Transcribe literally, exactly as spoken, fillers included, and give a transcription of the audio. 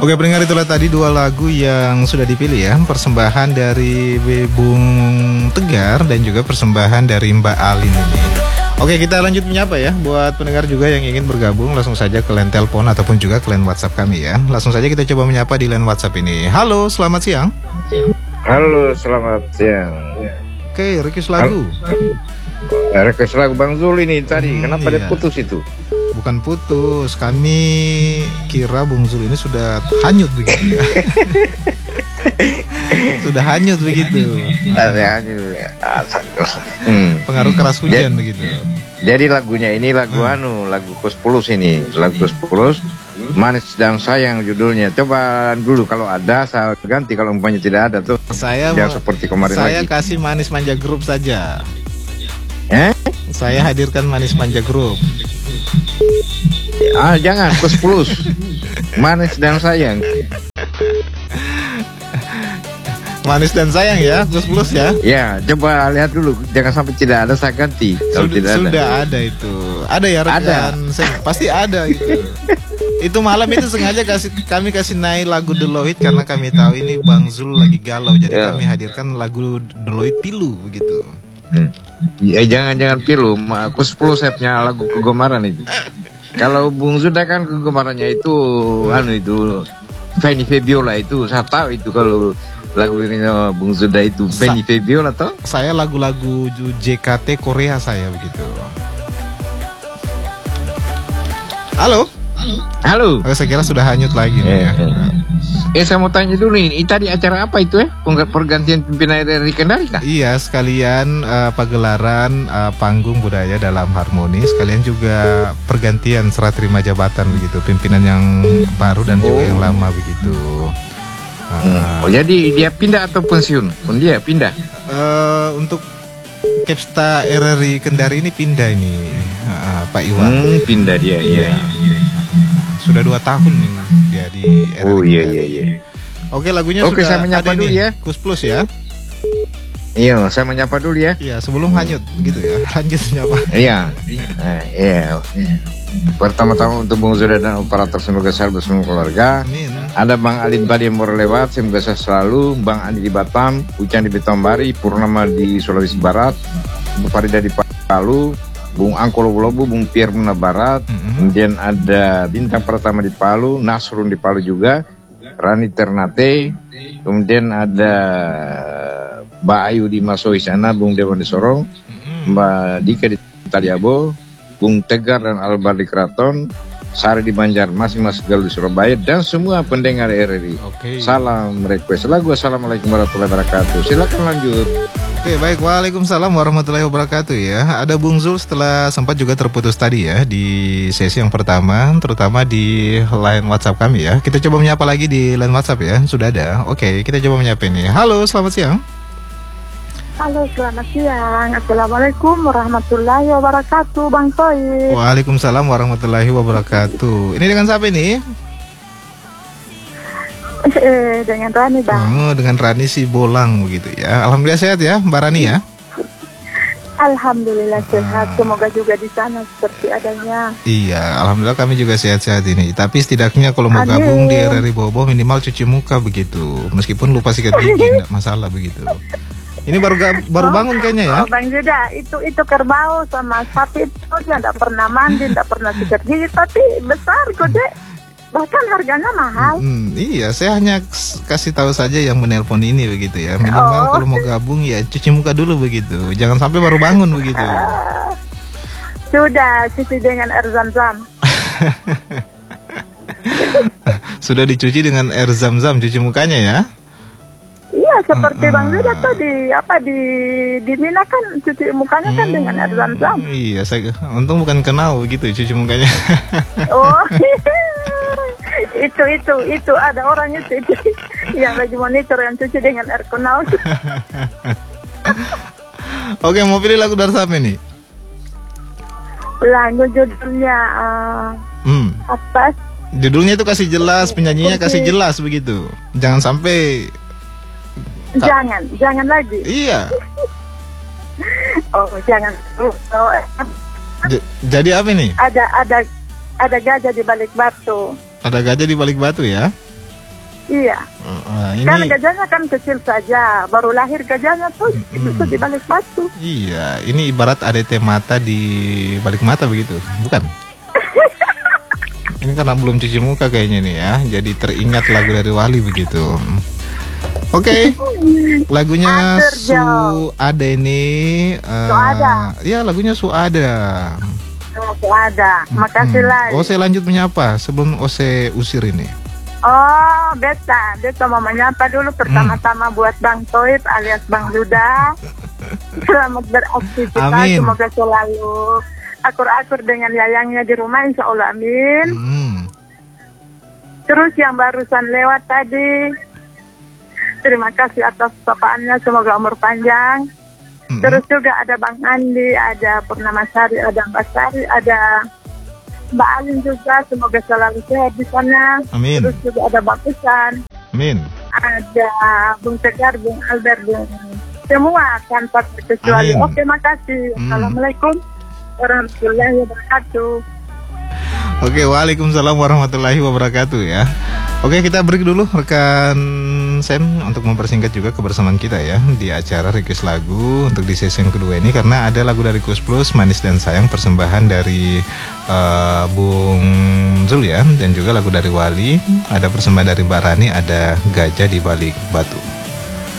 Oke pendengar, itulah tadi dua lagu yang sudah dipilih ya. Persembahan dari Bung Tegar dan juga persembahan dari Mbak Alin ini. Oke, kita lanjut menyapa ya. Buat pendengar juga yang ingin bergabung, langsung saja ke line telepon ataupun juga ke line WhatsApp kami ya. Langsung saja kita coba menyapa di line WhatsApp ini. Halo, selamat siang. Halo, selamat siang. Oke, request lagu. Request lagu Bang Zul ini tadi, hmm, kenapa iya. dia putus itu? Bukan putus, kami kira Bung Zul ini sudah hanyut begitu ya. Sudah hanyut begitu. Hmm. Pengaruh keras hujan jadi, begitu. Jadi lagunya ini lagu hmm. anu, lagu Kus Plus ini, lagu Kus Plus, Manis dan Sayang judulnya. Coba dulu kalau ada saya ganti, kalau umpamanya tidak ada tuh. Saya mau, seperti kemarin saya lagi. kasih Manis Manja Group saja. Eh? Saya hadirkan Manis Manja Group. Ah, jangan Kus Plus. Manis dan Sayang. Manis dan Sayang ya, Kus Plus ya. Ya, coba lihat dulu, jangan sampai tidak ada saya ganti. Kalau sudah, tidak sudah ada. ada itu. Ada ya rekan. Saya, pasti ada itu. Itu malam itu sengaja kasih kami kasih naik lagu Deloitte karena kami tahu ini Bang Zul lagi galau, jadi ya. Kami hadirkan lagu Deloitte Pilu begitu. Hmm. Ya jangan jangan pilu, aku sepuluh setnya lagu kegemaran itu. Kalau Bung Zuda kan kegemarannya itu anu itu Fanny Fabiola itu, saya tahu itu kalau lagu ini Bung Zuda itu Fanny Fabiola toh. Saya lagu-lagu J K T Korea saya begitu. Halo. Halo. Oh, saya kira sudah hanyut lagi nih, eh, ya. Eh saya mau tanya dulu nih, tadi acara apa itu ya? Pergantian pimpinan R R I Kendari kah? Iya, sekalian uh, pagelaran uh, panggung budaya dalam harmoni, sekalian juga pergantian serah terima jabatan begitu, pimpinan yang baru dan juga oh. yang lama begitu. Uh, hmm. Oh jadi dia pindah atau pensiun? Pun dia pindah. Uh, untuk Kepsta R R I Kendari ini pindah ini, uh, Pak Iwan. Hmm, pindah dia, iya. iya. Sudah dua tahun nih dia di R R I. Oh iya iya iya. Oke, lagunya Oke, sudah saya menyapa dulu ya. Kus Plus ya. Iya, saya menyapa dulu ya. Iya, sebelum hanyut gitu ya. Lanjut menyapa. Iya. Nah, iya. Pertama-tama untuk Bung Zuda dan operator, semoga sehat bersama keluarga. Amin. Ada Bang Alin Badi yang baru lewat, semoga sehat selalu. Bang Andi di Batam, Ucan di Bitombari, Purnama di Sulawesi Barat, Bu Farida di Palu, Bung Angko Lobo-Lobo, Bung Pierre Muna Barat, mm-hmm. kemudian ada Bintang Pertama di Palu, Nasrun di Palu juga, Rani Ternate, kemudian ada Mbak Ayu di Masoi sana, Bung Dewan di Sorong, mm-hmm. Mbak Dika di Taliabo, Bung Tegar dan Albar di Keraton, Sari di Banjar, masing-masing Galuh di Surabaya, dan semua pendengar R R I. Okay. Salam request lagu. Assalamualaikum warahmatullahi wabarakatuh. Silakan lanjut. Oke, baik. Waalaikumsalam warahmatullahi wabarakatuh ya. Ada Bung Zul setelah sempat juga terputus tadi ya di sesi yang pertama, terutama di line WhatsApp kami ya. Kita coba menyapa lagi di line WhatsApp ya. Sudah ada. Oke, kita coba menyapa ini. Halo, selamat siang. Halo, selamat siang. Assalamualaikum warahmatullahi wabarakatuh, Bang Soe. Waalaikumsalam warahmatullahi wabarakatuh. Ini dengan siapa ini? Eh, dengan Rani, Bang. Oh, dengan Rani si Bolang begitu ya. Alhamdulillah sehat ya, Mbak Rani ya. Alhamdulillah sehat. Ah. Semoga juga di sana seperti adanya. Iya, alhamdulillah kami juga sehat-sehat ini. Tapi setidaknya kalau mau gabung di R R I Bobo minimal cuci muka begitu. Meskipun lupa sikat gigi, enggak masalah begitu. Ini baru baru bangun kayaknya ya. Oh, Bang Juda, itu itu kerbau sama sapi itu dia enggak pernah mandi, enggak pernah sikat gigi, tapi besar gede. Bahkan harganya mahal. Hmm, iya, saya hanya kasih tahu saja yang menelpon ini begitu ya. Minimal oh. kalau mau gabung ya cuci muka dulu begitu. Jangan sampai baru bangun begitu. Uh, sudah cuci dengan air zam-zam. Sudah dicuci dengan air zam-zam cuci mukanya ya? Iya, seperti uh, Bang Zuda tuh di apa di di Mina kan cuci mukanya kan hmm, dengan air zam-zam. Iya, saya untung bukan kenal gitu cuci mukanya. Oh. itu itu itu ada orang itu, itu yang lagi monitor yang cuci dengan air kenal. Oke, mau pilih lagu dari siapa nih? Lagu judulnya uh, hmm. apa? Judulnya itu kasih jelas, penyanyinya kasih jelas begitu. Jangan sampai Jangan, jangan lagi. Iya. Oh, jangan. Oh, J- jadi apa nih? Ada ada ada gajah di balik batu. Ada gajah di balik batu ya? Iya. Uh, ini... Kan gajahnya kan kecil saja, baru lahir gajahnya tuh Hmm. itu tuh di balik batu. Iya, ini ibarat ada teh mata di balik mata begitu, bukan? Ini karena belum cuci muka kayaknya nih ya, jadi teringat lagu dari Wali begitu. Oke, lagunya Atur, Su Ada ini. Uh, Suada. Ya, lagunya Su Ada. Oh, ada. Makasih Hmm. lah. Ose lanjut menyapa sebelum Ose usir ini. Oh, beta, beta mau menyapa dulu pertama-tama buat Bang Toib alias Bang Luda. Selamat beraktivitas, Amin. semoga selalu akur-akur dengan yayangnya di rumah, insya Allah, amin. Hmm. Terus yang barusan lewat tadi, terima kasih atas sapaannya, semoga umur panjang. Hmm. Terus juga ada Bang Andi, ada Purnamasari, ada Mbak Sari, ada Mbak Alin juga, semoga selalu sehat di sana. Amin. Terus juga ada Bang Isan, Amin. ada Bung Tegar, Bung Albert, Bung semua tanpa terkecuali. Amin. Oke, makasih. Hmm. Assalamualaikum warahmatullahi wabarakatuh. Oke, waalaikumsalam warahmatullahi wabarakatuh ya. Oke, kita break dulu rekan Sam untuk mempersingkat juga kebersamaan kita ya di acara Request Lagu untuk di sesi yang kedua ini, karena ada lagu dari Kus Plus Manis dan Sayang persembahan dari uh, Bung Zul ya, dan juga lagu dari Wali, ada persembahan dari Mbak Rani, ada Gajah di Balik Batu.